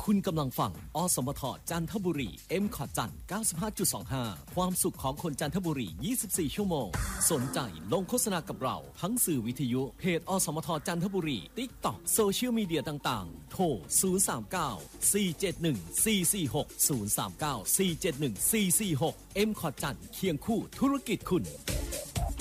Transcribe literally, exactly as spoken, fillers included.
คุณกำลังฟังอสมทจันทบุรี เอ็ม คอร์ดจันทร์ เก้าสิบห้าจุดสองห้า ความสุขของคนจันทบุรี ยี่สิบสี่ ชั่วโมงสนใจลงโฆษณากับเราทั้งสื่อวิทยุเพจอสมทจันทบุรี TikTok โซเชียลมีเดียต่างๆโทร ศูนย์ สาม เก้า สี่ เจ็ด หนึ่ง สี่ สี่ หก ศูนย์ สาม เก้า สี่ เจ็ด หนึ่ง สี่ สี่ หก เอ็ม คอร์ดจันทร์เคียงคู่ธุรกิจคุณ